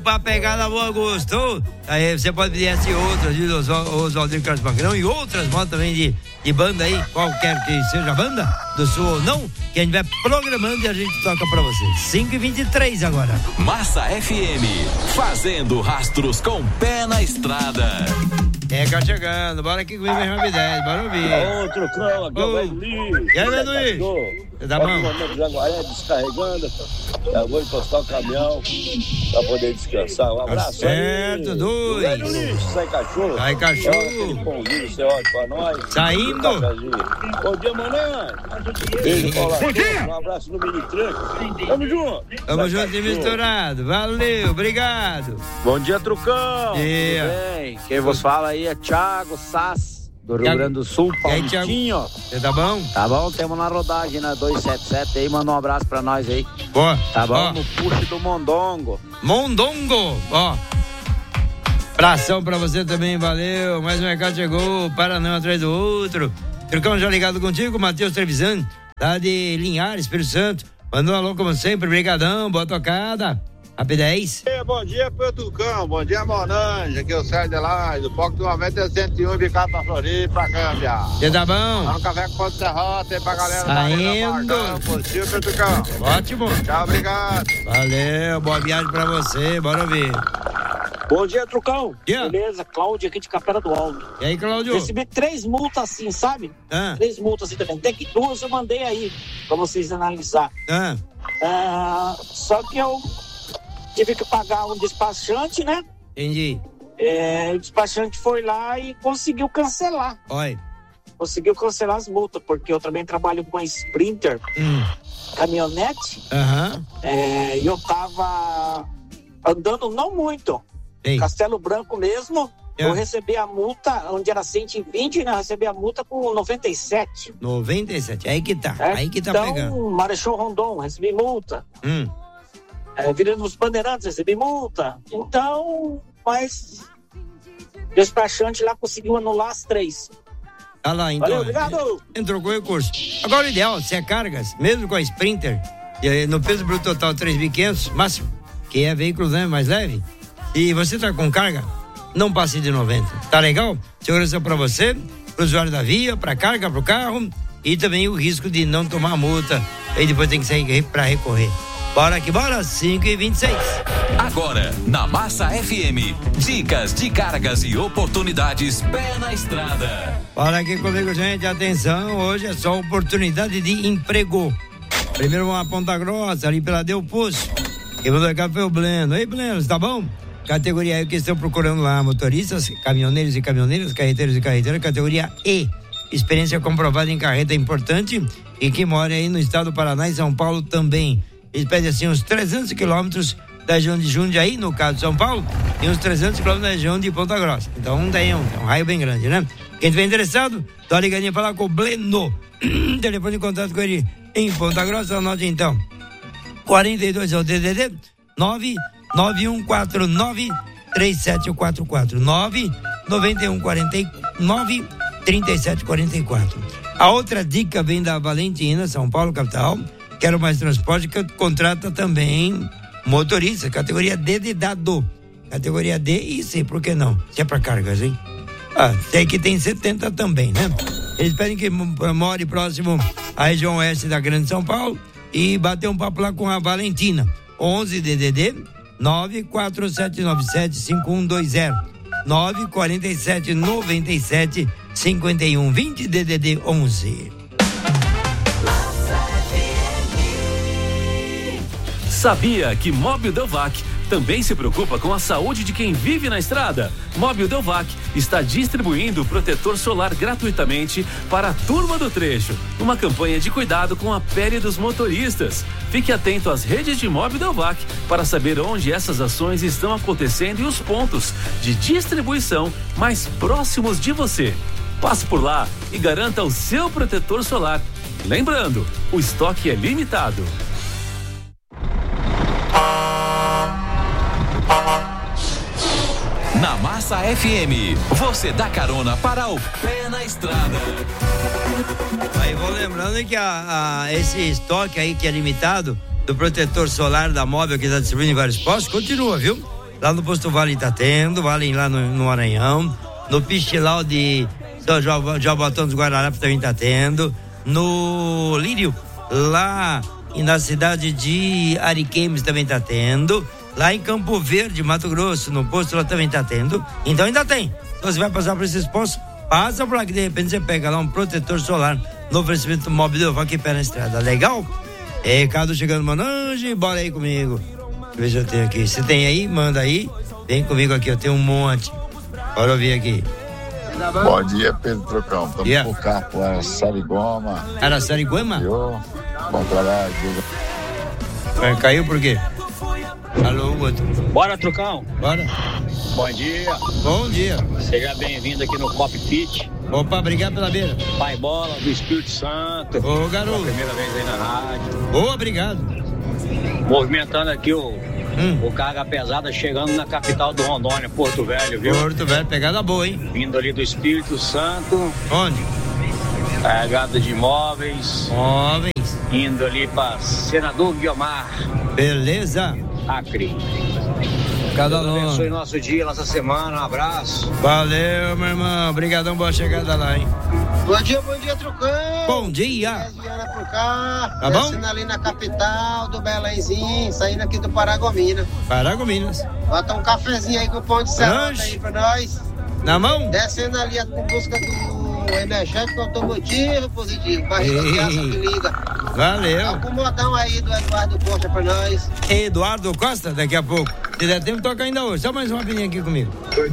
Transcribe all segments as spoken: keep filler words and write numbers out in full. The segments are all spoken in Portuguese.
pra pegar na boa gosto. Aí você pode pedir essa e outras, de Oswaldo Carlos Magrão e outras motos também de, de banda aí, qualquer que seja a banda, do sul ou não, que a gente vai programando e a gente toca pra você. cinco e vinte e três agora. Massa F M, fazendo rastros com o pé na estrada. É, cá chegando, bora aqui comigo em Rapidez, bora ouvir. Ô, Trucão, aqui é o velho Luiz. E aí, velho Luiz? Você tá bom? Jaguaré descarregando, já vou encostar o caminhão pra poder descansar. Um abraço. Tá certo, aí. dois. Velho Luiz, sai cachorro. Sai cachorro. Bom dia, você olha pra nós. Saindo. Bom dia, manhã. Beijo, Paula. Bom dia. Um abraço no mini truck. Tamo junto. Tamo junto e misturado. Valeu, obrigado. Bom dia, Trucão. Dia. Tudo bem? Quem vos fala aí é Thiago Sass, do Rio Grande do Sul, Paulitinho. Você tá bom? Tá bom, temos na rodagem na duzentos e setenta e sete aí, manda um abraço pra nós aí. Boa. Tá bom? Ó. No push do Mondongo. Mondongo, ó. Abração pra você também, valeu. Mais um recado chegou, Paraná atrás do outro. Trucão já ligado contigo, Matheus Trevisan, lá de Linhares, Espírito Santo. Mandou um alô como sempre, brigadão, boa tocada. Rapidez. É, bom dia, Trucão, bom dia, Monange, aqui é o Sérgio Delay, do Foco do noventa cento e um, bicado pra Floripa, pra Câmbia. Você tá bom? Tá no café com ponto de derrota aí pra galera Saindo. da Arena. Positivo, Trucão. Ótimo. Tchau, obrigado. Valeu, boa viagem pra você, bora ouvir. Bom dia, Trucão. Yeah. Beleza, Cláudio aqui de Capela do Alto. E aí, Cláudio? Recebi três multas assim, sabe? Ah. Três multas assim também. Tem que duas eu mandei aí pra vocês analisar. Ah. Ah, só que eu tive que pagar um despachante, né? Entendi. É, o despachante foi lá e conseguiu cancelar. Oi. Conseguiu cancelar as multas, porque eu também trabalho com a Sprinter, Hum. caminhonete. Aham. É, e eu tava andando não muito. Ei. Castelo Branco mesmo, É. eu recebi a multa, onde era cento e vinte, né? Eu recebi a multa com noventa e sete. noventa e sete, aí que tá, É, aí que tá então, pegando. Marechal Rondon, recebi multa. Hum. É, Virando os Bandeirantes, recebi multa. Então, mas o despachante lá conseguiu anular as três. Tá lá, então. Valeu, obrigado. Entrou com recurso. Agora o ideal, se é cargas, mesmo com a Sprinter, eh, no peso bruto total três mil e quinhentos, máximo, que é veículo, né, mais leve, e você tá com carga, não passe de noventa. Tá legal? Segurança pra você, pro usuário da via, pra carga, pro carro, e também o risco de não tomar multa, aí depois tem que sair pra recorrer. Bora que bora, cinco e vinte e seis. Agora, na Massa F M, dicas de cargas e oportunidades pé na estrada. Bora aqui comigo, gente, atenção, hoje é só oportunidade de emprego. Primeiro uma Ponta Grossa, ali pela Del Poço. Quem mandou recado foi o Bleno. Ei, Bleno, tá bom? Categoria E que estão procurando lá, motoristas, caminhoneiros e caminhoneiras, carreteiros e carreteiras, categoria E. Experiência comprovada em carreta importante e que mora aí no estado do Paraná e São Paulo também. Eles pedem assim uns trezentos quilômetros da região de Jundiaí, no caso de São Paulo, e uns trezentos quilômetros da região de Ponta Grossa. Então tem um, tem um raio bem grande, né? Quem estiver interessado, dá uma ligadinha pra falar com o Bleno. Telefone de contato com ele em Ponta Grossa, anote então. quarenta e dois é o D D D, nove nove um quatro nove três sete quatro quatro, nove nove um quatro nove três sete quatro quatro. A outra dica vem da Valentina, São Paulo, capital. Quero Mais Transporte, que contrata também motorista, categoria D de dado. Categoria D e C, por que não? Se é pra cargas, hein? Ah, sei que tem setenta também, né? Eles pedem que more próximo à região oeste da Grande São Paulo e bater um papo lá com a Valentina. onze D D D nove quatro sete nove sete cinco um dois zero, nove quatro sete nove sete cinco um dois zero, D D D onze. Sabia que Móbil Delvac também se preocupa com a saúde de quem vive na estrada? Móbil Delvac está distribuindo protetor solar gratuitamente para a turma do trecho, uma campanha de cuidado com a pele dos motoristas. Fique atento às redes de Móbil Delvac para saber onde essas ações estão acontecendo e os pontos de distribuição mais próximos de você. Passe por lá e garanta o seu protetor solar. Lembrando, o estoque é limitado. Na Massa F M, você dá carona para o pé na estrada. Aí vou lembrando que a, a, esse estoque aí que é limitado do protetor solar da Móvel que está distribuindo em vários postos, continua, viu? Lá no Posto Vale tá tendo, Vale lá no, no Maranhão. No Pistilau de São Jabotão dos Guararapes também tá tendo. No Lírio, lá na cidade de Ariquemes também tá tendo. Lá em Campo Verde, Mato Grosso, no posto lá também tá tendo. Então ainda tem. Então você vai passar por esses postos, passa por lá que de repente você pega lá um protetor solar no oferecimento móvel do Delvac pé na estrada. Legal? É, recado chegando, Manange, bora aí comigo. Deixa eu ver se eu tenho aqui. Se tem aí, manda aí. Vem comigo aqui, eu tenho um monte. Bora ouvir aqui. Bom dia, Pedro Trocão. Estamos yeah. por cá, por Araçariguama. Araçariguama? Bom trabalho. É, caiu por quê? Alô, outro. Bora, Trocão. Bora. Bom dia. Bom dia. Seja bem-vindo aqui no Cockpit. Opa, obrigado pela beira. Pai Bola do Espírito Santo. Ô, garoto. Pela primeira vez aí na rádio. Ô, obrigado. Movimentando aqui o, hum. o carga pesada, chegando na capital do Rondônia, Porto Velho, viu? Porto Velho, pegada boa, hein? Vindo ali do Espírito Santo. Onde? Carregado de móveis. Móveis. Indo ali pra Senador Guiomar. Beleza. Acre. Cada Deus abençoe nosso dia, nossa semana, um abraço. Valeu, meu irmão, obrigadão, boa chegada lá, hein? Bom dia, bom dia, Trucão. Bom dia. Viana por cá, tá bom? descendo ali na capital do Belenzinho, saindo aqui do Paragominas. Paragominas. Bota um cafezinho aí com pão de serrata aí pra nós. Na mão? Descendo ali em busca do energético automotivo positivo, barriga de aço que liga. Valeu. Acomodão aí do Eduardo Costa pra nós. Eduardo Costa, daqui a pouco. Se der tempo, toca ainda hoje. Só mais uma pininha aqui comigo.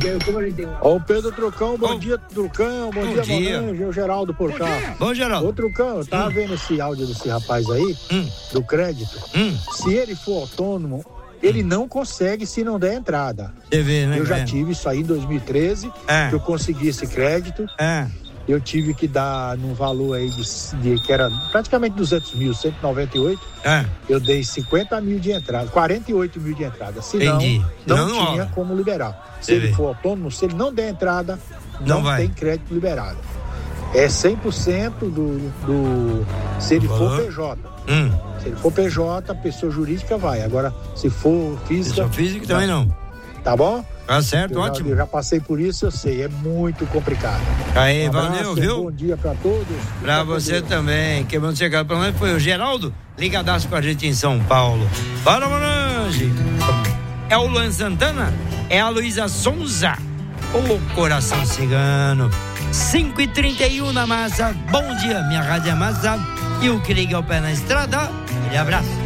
Ó, o Pedro Trucão, bom oh. dia, Trucão, bom, bom dia, dia. Manange, o Geraldo por cá. Bom, Geraldo. Ô, Trucão, eu tava hum. vendo esse áudio desse rapaz aí, hum. do crédito. Hum. Se ele for autônomo, ele não consegue se não der entrada. Você vê, né, eu já cara? tive isso aí em dois mil e treze, é. que eu consegui esse crédito. É. Eu tive que dar num valor aí de, de que era praticamente duzentos mil, cento e noventa e oito. É. Eu dei cinquenta mil de entrada, quarenta e oito mil de entrada. Senão, Entendi. não, não não tinha não. como liberar. Se Você ele vê. for autônomo, se ele não der entrada, não, não vai. tem crédito liberado. É cem por cento do, do se ele for P J. Hum. Se ele for P J, pessoa jurídica vai. Agora, se for física... Pessoa física também não. Tá bom? Tá certo, eu ótimo. Já, eu já passei por isso, eu sei, é muito complicado. Aí, um abraço, valeu, viu? Bom dia pra todos. Pra você Deus. Também. Quem mandou chegar pra nós foi o Geraldo, ligadaço com a gente em São Paulo. Bora, Manange! É o Luan Santana? É a Luísa Sonza? O Coração Cigano. cinco e trinta e um na massa. Bom dia, minha rádio é massa. E o que liga o pé na estrada, aquele abraço.